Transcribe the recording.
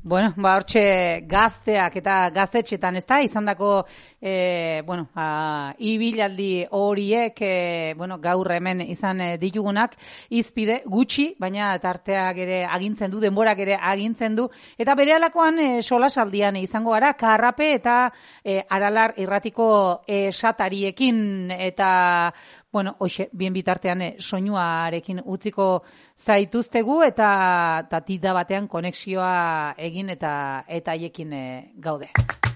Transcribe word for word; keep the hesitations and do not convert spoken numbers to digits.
Bueno, ba, hortxe gazteak eta gaztetxetan, ez da, izandako, e, bueno, a, ibilaldi horiek, e, bueno, gaur hemen izan e, ditugunak, izpide gutxi, baina tarteak ere agintzen du, denborak ere agintzen du, eta berehalakoan e, solasaldian izango gara, Karrape eta e, Aralar irratiko esatariekin, eta bueno, hoxe, bien bitartean eh, soinuarekin utziko zaituztegu eta tatida batean konexioa egin eta eta haiekin eh, gaude.